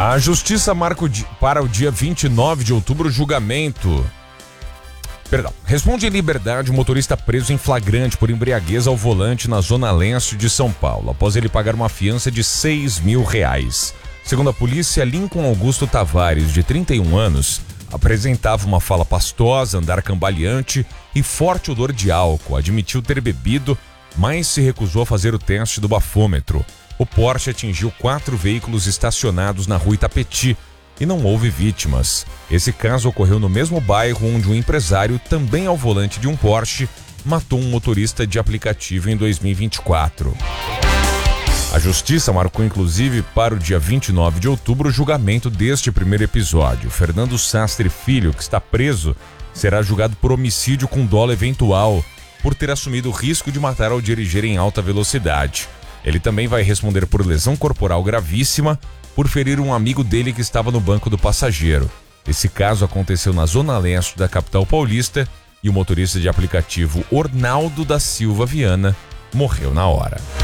A justiça marca para o dia 29 de outubro o julgamento. Responde em liberdade o motorista preso em flagrante por embriaguez ao volante na zona leste de São Paulo, após ele pagar uma fiança de R$6.000. Segundo a polícia, Lincoln Augusto Tavares, de 31 anos, apresentava uma fala pastosa, andar cambaleante e forte odor de álcool. Admitiu ter bebido, mas se recusou a fazer o teste do bafômetro. O Porsche atingiu 4 veículos estacionados na rua Itapetí e não houve vítimas. Esse caso ocorreu no mesmo bairro onde um empresário, também ao volante de um Porsche, matou um motorista de aplicativo em 2024. A justiça marcou inclusive para o dia 29 de outubro o julgamento deste primeiro episódio. Fernando Sastre Filho, que está preso, será julgado por homicídio com dolo eventual, por ter assumido o risco de matar ao dirigir em alta velocidade. Ele também vai responder por lesão corporal gravíssima, por ferir um amigo dele que estava no banco do passageiro. Esse caso aconteceu na zona leste da capital paulista e o motorista de aplicativo Ornaldo da Silva Viana morreu na hora.